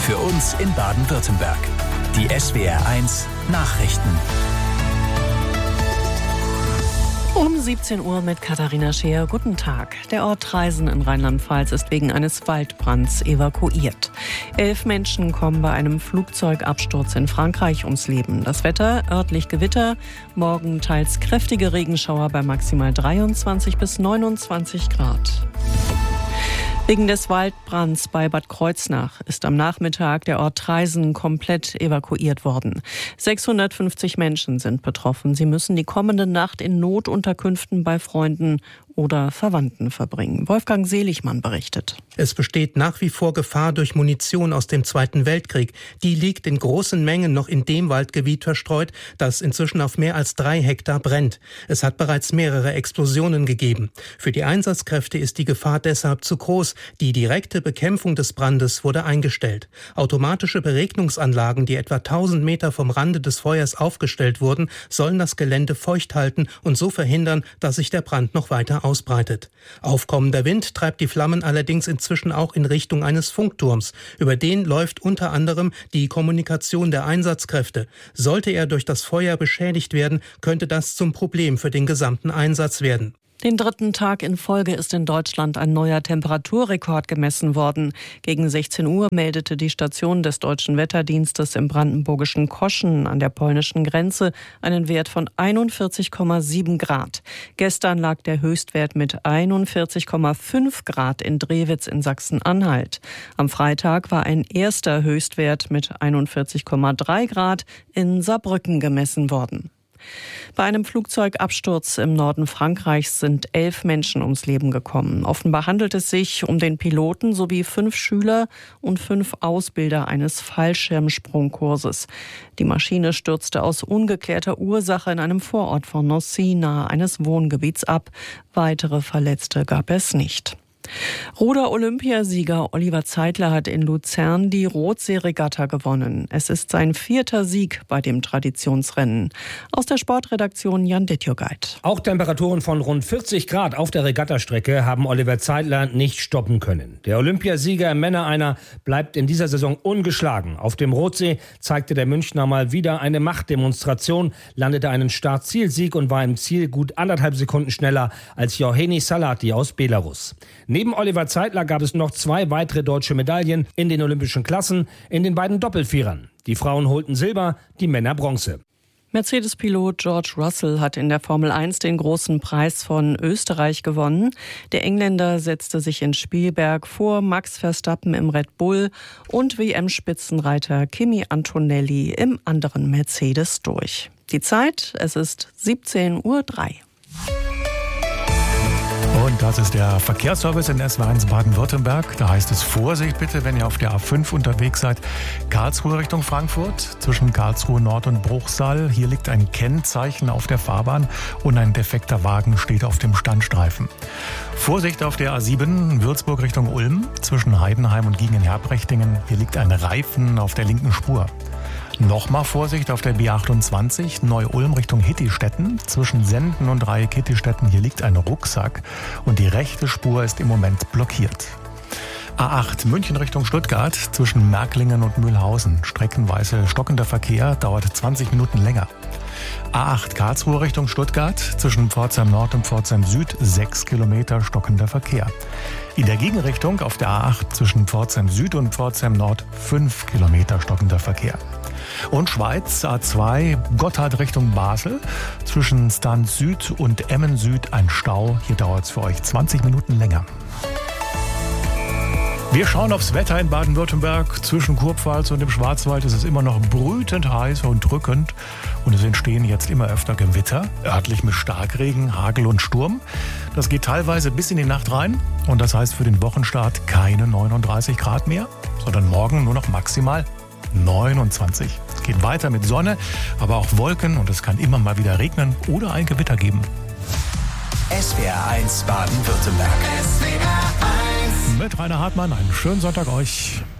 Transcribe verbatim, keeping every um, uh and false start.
Für uns in Baden-Württemberg. Die S W R eins Nachrichten. Um siebzehn Uhr mit Katharina Scheer. Guten Tag. Der Ort Traisen in Rheinland-Pfalz ist wegen eines Waldbrands evakuiert. Elf Menschen kommen bei einem Flugzeugabsturz in Frankreich ums Leben. Das Wetter, örtlich Gewitter, morgen teils kräftige Regenschauer bei maximal dreiundzwanzig bis neunundzwanzig Grad. Wegen des Waldbrands bei Bad Kreuznach ist am Nachmittag der Ort Traisen komplett evakuiert worden. sechshundertfünfzig Menschen sind betroffen. Sie müssen die kommende Nacht in Notunterkünften bei Freunden oder Verwandten verbringen. Wolfgang Seligmann berichtet. Es besteht nach wie vor Gefahr durch Munition aus dem Zweiten Weltkrieg. Die liegt in großen Mengen noch in dem Waldgebiet verstreut, das inzwischen auf mehr als drei Hektar brennt. Es hat bereits mehrere Explosionen gegeben. Für die Einsatzkräfte ist die Gefahr deshalb zu groß. Die direkte Bekämpfung des Brandes wurde eingestellt. Automatische Beregnungsanlagen, die etwa tausend Meter vom Rande des Feuers aufgestellt wurden, sollen das Gelände feucht halten und so verhindern, dass sich der Brand noch weiter ausbreitet. Aufkommender Wind treibt die Flammen allerdings inzwischen auch in Richtung eines Funkturms. Über den läuft unter anderem die Kommunikation der Einsatzkräfte. Sollte er durch das Feuer beschädigt werden, könnte das zum Problem für den gesamten Einsatz werden. Den dritten Tag in Folge ist in Deutschland ein neuer Temperaturrekord gemessen worden. Gegen sechzehn Uhr meldete die Station des Deutschen Wetterdienstes im brandenburgischen Koschen an der polnischen Grenze einen Wert von einundvierzig Komma sieben Grad. Gestern lag der Höchstwert mit einundvierzig Komma fünf Grad in Drewitz in Sachsen-Anhalt. Am Freitag war ein erster Höchstwert mit einundvierzig Komma drei Grad in Saarbrücken gemessen worden. Bei einem Flugzeugabsturz im Norden Frankreichs sind elf Menschen ums Leben gekommen. Offenbar handelt es sich um den Piloten sowie fünf Schüler und fünf Ausbilder eines Fallschirmsprungkurses. Die Maschine stürzte aus ungeklärter Ursache in einem Vorort von Nancy nahe eines Wohngebiets ab. Weitere Verletzte gab es nicht. Ruder-Olympiasieger Oliver Zeitler hat in Luzern die Rotsee-Regatta gewonnen. Es ist sein vierter Sieg bei dem Traditionsrennen. Aus der Sportredaktion Jan Dittjogait. Auch Temperaturen von rund vierzig Grad auf der Regattastrecke haben Oliver Zeitler nicht stoppen können. Der Olympiasieger im Männer-Einer bleibt in dieser Saison ungeschlagen. Auf dem Rotsee zeigte der Münchner mal wieder eine Machtdemonstration, landete einen Start-Ziel-Sieg und war im Ziel gut anderthalb Sekunden schneller als Johannes Salati aus Belarus. Neben Oliver Zeitler gab es noch zwei weitere deutsche Medaillen in den olympischen Klassen in den beiden Doppelvierern. Die Frauen holten Silber, die Männer Bronze. Mercedes-Pilot George Russell hat in der Formel eins den großen Preis von Österreich gewonnen. Der Engländer setzte sich in Spielberg vor Max Verstappen im Red Bull und W M-Spitzenreiter Kimi Antonelli im anderen Mercedes durch. Die Zeit, es ist siebzehn Uhr drei. Und das ist der Verkehrsservice in S W R eins Baden-Württemberg. Da heißt es Vorsicht bitte, wenn ihr auf der A fünf unterwegs seid. Karlsruhe Richtung Frankfurt, zwischen Karlsruhe Nord und Bruchsal. Hier liegt ein Kennzeichen auf der Fahrbahn und ein defekter Wagen steht auf dem Standstreifen. Vorsicht auf der A sieben, Würzburg Richtung Ulm, zwischen Heidenheim und Giengen-Herbrechtingen. Hier liegt ein Reifen auf der linken Spur. Nochmal Vorsicht auf der B achtundzwanzig, Neu-Ulm Richtung Hittistetten. Zwischen Senden und Dreieck Hittistetten, hier liegt ein Rucksack und die rechte Spur ist im Moment blockiert. A acht München Richtung Stuttgart, zwischen Märklingen und Mühlhausen. Streckenweise stockender Verkehr, dauert zwanzig Minuten länger. A acht Karlsruhe Richtung Stuttgart, zwischen Pforzheim Nord und Pforzheim Süd, sechs Kilometer stockender Verkehr. In der Gegenrichtung auf der A acht zwischen Pforzheim Süd und Pforzheim Nord, fünf Kilometer stockender Verkehr. Und Schweiz, A zwei, Gotthard Richtung Basel, zwischen Stans Süd und Emmen Süd ein Stau. Hier dauert es für euch zwanzig Minuten länger. Wir schauen aufs Wetter in Baden-Württemberg. Zwischen Kurpfalz und dem Schwarzwald ist es immer noch brütend heiß und drückend. Und es entstehen jetzt immer öfter Gewitter, örtlich mit Starkregen, Hagel und Sturm. Das geht teilweise bis in die Nacht rein. Und das heißt für den Wochenstart keine neununddreißig Grad mehr, sondern morgen nur noch maximal neunundzwanzig. Es geht weiter mit Sonne, aber auch Wolken und es kann immer mal wieder regnen oder ein Gewitter geben. S W R eins Baden-Württemberg. Mit Rainer Hartmann, einen schönen Sonntag euch.